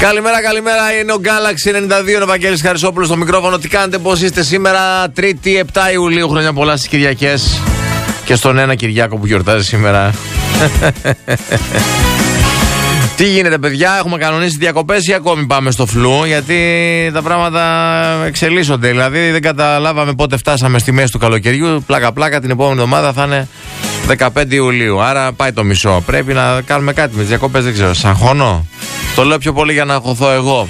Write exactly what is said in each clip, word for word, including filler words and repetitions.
Καλημέρα, καλημέρα. Είναι ο Galaxy ενενήντα δύο, ο Βαγγέλης Χαρισόπουλος στο μικρόφωνο. Τι κάνετε, πώς είστε σήμερα, Τρίτη επτά Ιουλίου. Χρόνια πολλά στις Κυριακές και στον ένα Κυριάκο που γιορτάζει σήμερα. Τι γίνεται, παιδιά, έχουμε κανονίσει διακοπές ή ακόμη πάμε στο φλου? Γιατί τα πράγματα εξελίσσονται. Δηλαδή δεν καταλάβαμε πότε φτάσαμε στη μέση του καλοκαιριού. Πλάκα-πλάκα την επόμενη εβδομάδα θα είναι δεκαπέντε Ιουλίου. Άρα πάει το μισό. Πρέπει να κάνουμε κάτι με τις διακοπές, δεν ξέρω. Σαγχώνω. Το λέω πιο πολύ για να αγχωθώ εγώ.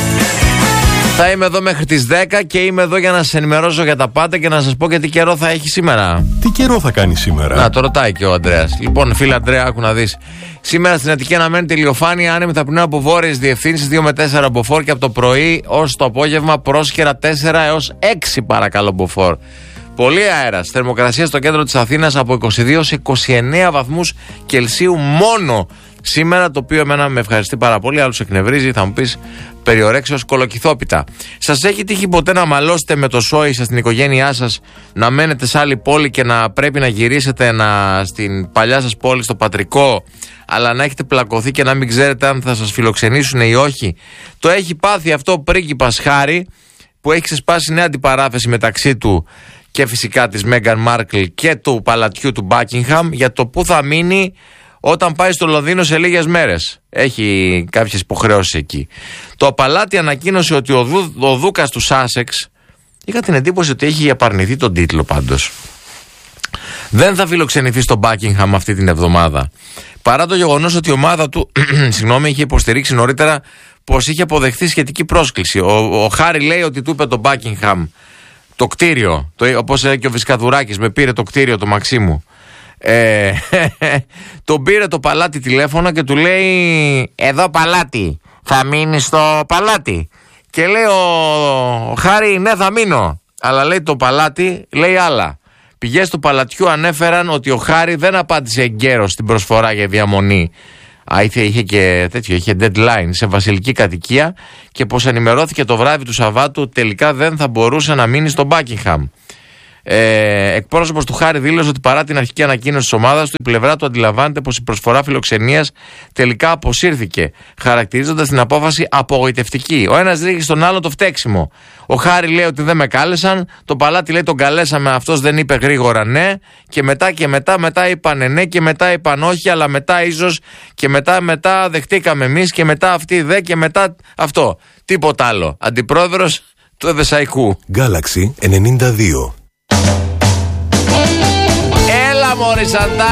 Θα είμαι εδώ μέχρι τις δέκα και είμαι εδώ για να σας ενημερώσω για τα πάντα και να σας πω και τι καιρό θα έχει σήμερα. Τι καιρό θα κάνει σήμερα? Να, το ρωτάει και ο Ανδρέας. Λοιπόν, φίλε Ανδρέα, άκου να δεις. Σήμερα στην Αττική αναμένεται ηλιοφάνεια, άνεμη θα πνέουν από βόρειες διευθύνσεις δύο με τέσσερα μποφόρ και από το πρωί ως το απόγευμα πρόσχερα τέσσερα έως έξι παρακαλώ μποφόρ. Πολύ αέρας. Θερμοκρασία στο κέντρο της Αθήνας από είκοσι δύο σε είκοσι εννέα βαθμούς Κελσίου μόνο σήμερα, το οποίο εμένα με ευχαριστεί πάρα πολύ. Άλλους εκνευρίζει, θα μου πεις περιορέξεως κολοκυθόπιτα. Σας έχει τύχει ποτέ να μαλώσετε με το σόι σας, την οικογένειά σας, να μένετε σε άλλη πόλη και να πρέπει να γυρίσετε να, στην παλιά σας πόλη, στο πατρικό, αλλά να έχετε πλακωθεί και να μην ξέρετε αν θα σας φιλοξενήσουν ή όχι? Το έχει πάθει αυτό ο πρίγκιπας Χάρη, που έχει ξεσπάσει νέα αντιπαράθεση μεταξύ του και φυσικά της Μέγαν Μάρκλ και του παλατιού του Μπάκιγχαμ για το που θα μείνει όταν πάει στο Λονδίνο σε λίγες μέρες. Έχει κάποιες υποχρεώσεις εκεί. Το παλάτι ανακοίνωσε ότι ο, Δου, ο Δούκας του Σάσεξ, είχα την εντύπωση ότι έχει απαρνηθεί τον τίτλο πάντως, δεν θα φιλοξενηθεί στο Μπάκιγχαμ αυτή την εβδομάδα. Παρά το γεγονός ότι η ομάδα του συγγνώμη, είχε υποστηρίξει νωρίτερα πως είχε αποδεχθεί σχετική πρόσκληση. Ο, ο Χάρη λέει ότι του είπε το Μπάκιγχαμ το κτίριο, το, όπως λέει και ο Βυσκαδουράκης, με πήρε το κτίριο το Μαξίμου. Ε, τον πήρε το παλάτι τηλέφωνο και του λέει, εδώ παλάτι, θα μείνει στο παλάτι? Και λέει ο, ο Χάρη, ναι θα μείνω. Αλλά λέει το παλάτι, λέει άλλα. Πηγές του παλατιού ανέφεραν ότι ο Χάρη δεν απάντησε εγκαίρος στην προσφορά για διαμονή. Α, είχε, είχε και τέτοιο, είχε deadline σε βασιλική κατοικία και πως ενημερώθηκε το βράδυ του Σαββάτου τελικά δεν θα μπορούσε να μείνει στο Μπάκιγχαμ. Ε, εκπρόσωπος του Χάρη δήλωσε ότι παρά την αρχική ανακοίνωση της ομάδας του, η πλευρά του αντιλαμβάνεται πως η προσφορά φιλοξενίας τελικά αποσύρθηκε, χαρακτηρίζοντας την απόφαση απογοητευτική. Ο ένας ρίχνει στον άλλο το φταίξιμο. Ο Χάρη λέει ότι δεν με κάλεσαν, το παλάτι λέει τον καλέσαμε, αυτός δεν είπε γρήγορα ναι, και μετά και μετά, μετά είπανε ναι και μετά είπαν όχι, αλλά μετά ίσως και μετά μετά δεχτήκαμε εμείς και μετά αυτή δε και μετά αυτό. Τίποτα άλλο. Αντιπρόεδρος του Εδεσαϊκού. Galaxy ενενήντα δύο. Έλα μωρή Σαντά.